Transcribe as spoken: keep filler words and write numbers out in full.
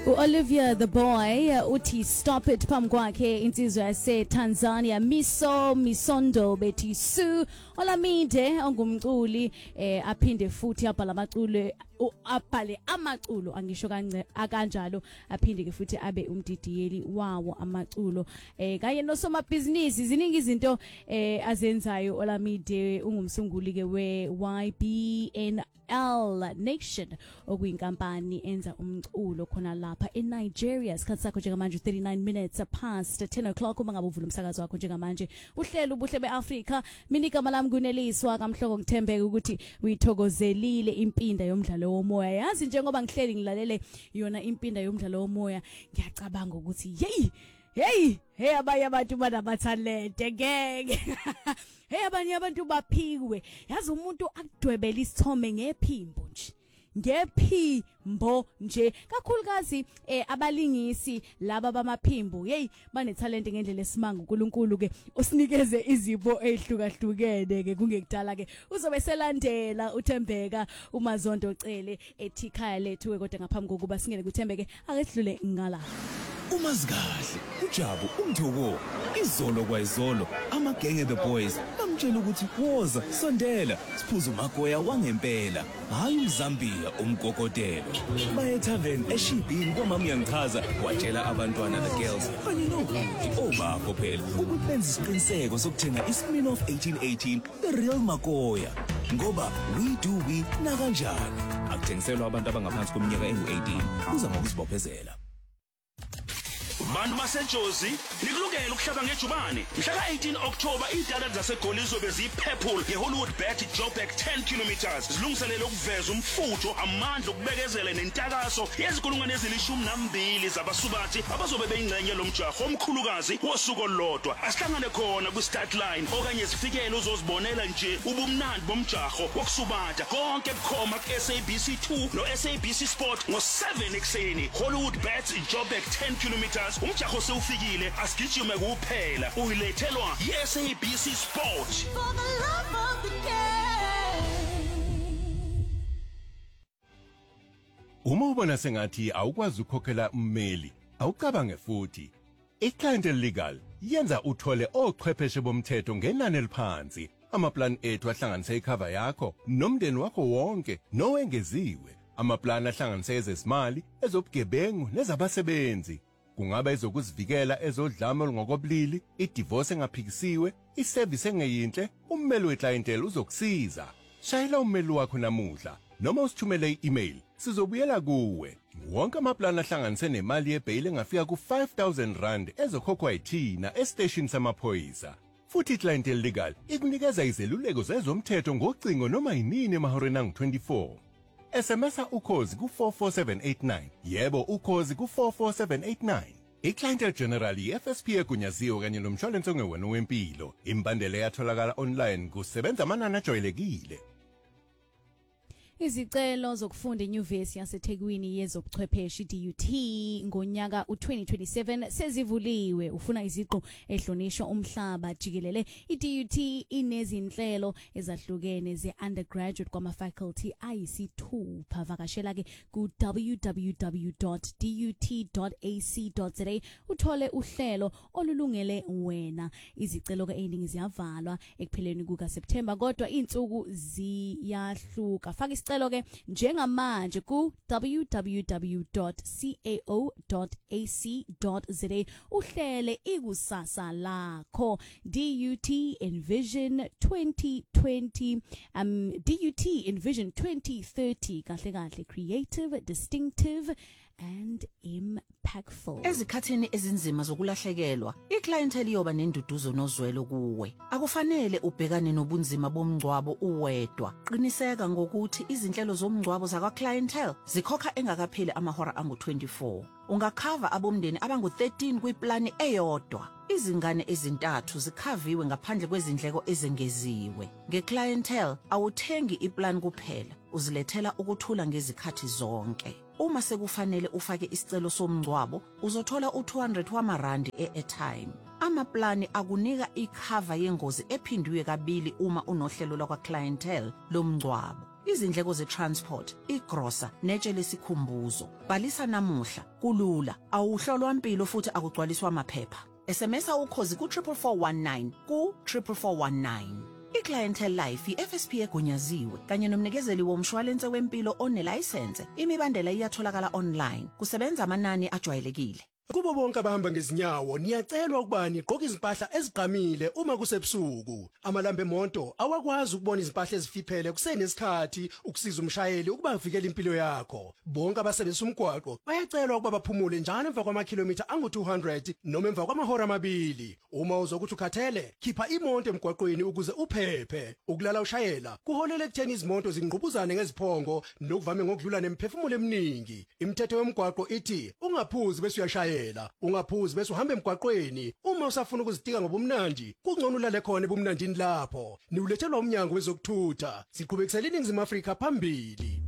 Olivia the boy uh, uthi stop it phambi kwakhe insizwe yase Tanzania Miso Misondo bethi Su Olamide ongumculi eh aphinde futhi abhala amaculo abhale amaculo angisho kanjalo aphinde ke futhi abe umdidiyeli wawo amaculo eh kanye nosomabhizinisi ziningi izinto eh azenzayo Olamide ungumsunguli ke we Y B N L Nation okuyinkampani enza umculo khona lapha eNigeria. Isikhathi sakho njengamanje thirty-nine minutes past ten o'clock uma ngabe uvula umsakazo wakho njengamanje uhlelo ubuhle beAfrika. Mina igama lami kuneliswa kamhloko ngithembeka ukuthi uyithokozelile impinda yomdlalo womoya. Yazi njengoba ngihleli ngilalele yona impinda yomdlalo womoya ngiyacabanga ukuthi hey hey hey abanye abantu banamathalente ngeke hey abanye abantu baphiwe. Yazi umuntu akudwebela isithombe ngephimbo nje ngephimbo nje kakhulukazi eh abalingisi laba bamaphimbo hey banethalente ngendlela esimanga uNkulunkulu ke usinikeze izibo ezihlukahlukene ke kungekudala ke uzobe selandela uThembeka uMazondo Cele ethi khaya lethu ke kodwa ngaphambi kokuba singene kuThembeke ake sidlule ngala uMazikahle uJabu umthoko izolo kwayizolo amagenge the boys bamtshela ukuthi woza sondela siphuza uMagoya wangempela hayi uMzambia umgogotelo baye tavern eShibhini kwamama yangichaza watshela abantwana the girls kanye nokuthi obakho phela ukuthi benza isiqiniseko sokuthenga iSmin of eighteen eighteen the real Magoya ngoba we do we na kanjani akuthengiselwa abantu abangaphansi kweminyaka engu-eighteen kuza ngokuzibophezela. Bantu baseJozi nikulungele ukuhlaba ngejubane mhla eighteen October idala zaseGoli izobe zipurple ngeHollywood Bet Joburg ten kilometers zilungiselele ukuveza umfutho amandla okubekezela nentakaso yezikulungwane ezilishumi nambili zabasubathi abazobe beyingcenye lomjaho omkhulukazi wosuku olodwa asihlangane khona ku start line okanye sifikele uzozibonela nje ubumnandi bomjaho wokusubatha konke bukhoma ku S A B C two no S A B C Sport ngo seven ekseni Hollywood Bet Joburg ten kilometers umjaho sewufikile asigijime kuphela uyilethelwa yi-S A B C Sport for the love of the game. Uma ubona sengathi awukwazi ukukhokhela ummeli awucabange futhi iClient Legal yenza uthole ochwepheshe bomthetho ngenani eliphansi amaplan ethu ahlanganise icover yakho nomndeni wakho wonke nowengeziwe amaplan ahlanganise ezezimali ezobugebengu nezabasebenzi kungaba ezokuzivikela ezodlame olungokobulili idivorce engaphikisiwe iservice engeyinhle ummeli weclientele uzokusiza shayela ummeli wakho namuhla noma usithumele i-email sizobuyela kuwe wonke amaplan ahlanganise nemali yebail engafika ku five thousand rand ezokhokhwa yithina estation samaphoyisa futhi iClient Legal ikunikeza izeluleko zezomthetho ngocingo noma yinini emahoreni angu twenty-four. S M S ukhozi ku four four seven eight nine yebo ukhozi ku four four seven eight nine. iClient General F S P egunyaziwe kanye nomshwalense ongewona wempilo imbandela yatholakala online kusebenza amanani ajwayelekile. Izicelo zokufunda eNyuvesi yaseThekwini yezobuchwepheshe D U T ngonyaka u twenty twenty-seven sezivuliwe ufuna iziqu ehlonishwa umhlaba jikelele iD U T inezinhlelo ezahlukene ze-undergraduate kwama-faculty ayisithupha vakashela ke ku w w w dot d u t dot a c dot z a uthole uhlelo olulungele wena. Izicelo ke eziningi ziyavalwa ekupheleni kukaSeptember kodwa insuku ziyahluka. Faka isicelo ke njengamanje ku w w w dot cao dot a c dot z a uhlele ikusasa lakho. D U T Envision twenty twenty um D U T Envision twenty thirty kahle kahle creative, distinctive and impactful. Ezikhathini ezinzima zokulahlekelwa iClientele iyoba nenduduzo nozwelo kuwe. Akufanele ubhekane nobunzima bomngcwabo uwedwa. Qiniseka ngokuthi izinhlelo zomngcwabo zakwaClientele zikhokha engakapheli amahora angu twenty-four. Ungakhava abomndeni abangu thirteen kwiplani eyodwa. Izingane ezintathu zikhaviwe ngaphandle kwezindleko ezengeziwe. NgeClientele awuthengi iplan kuphela, uzilethela ukuthula ngezikhathi zonke. Uma sekufanele ufake isicelo somngcwabo, uzothola u two hundred wamarandi e-airtime. Amaplani akunika ikhava yengozi ephindwe kabili uma unohlelo lwakwaClientele lomngcwabo. izindleko ze-transport, igrosa netshe lesikhumbuzo. Bhalisa namuhla, kulula, awuhlolwa impilo futhi akugcwaliswa amaphepha. S M S ukhozi ku four four one nine ku four four one nine. I-Clientele Life i-F S P egunyaziwe kanye nomnikezeli womshwalense wempilo onelayisense. Imibandela iyatholakala online. Kusebenza amanani ajwayelekile. Kubo bonke abahamba ngezinyawo niyacelwa ukuba niqoke izimpahla ezigqamile uma kusebusuku. Amalambe emonto awakwazi ukubona izimpahla ezifiphele kusenesikhathi ukusiza umshayeli ukuba avikele impilo yakho. Bonke abasebenzisa umgwaqo bayacelwa ukuba baphumule njalo emva kwamakhilomitha angu two hundred noma emva kwamahora amabili. Uma uzokuthi ukhathele, khipha imonto emgwaqweni ukuze uphephe. Ukulala ushayela kuholela ekutheni izimoto zingqubuzane ngeziphongo nokuvame ngokudlula nemphefumulo eminingi. Imithetho yomgwaqo ithi ungaphuzi bese uyashayela. Ungaphuzi bese uhamba emgwaqweni. Uma usafuna ukuzitika ngobumnandi, kungcono ulale khona ebumnandini lapho. Niulethelwa umnyango wezokuthutha. Siqhubekisela iNingizimu Afrika phambili.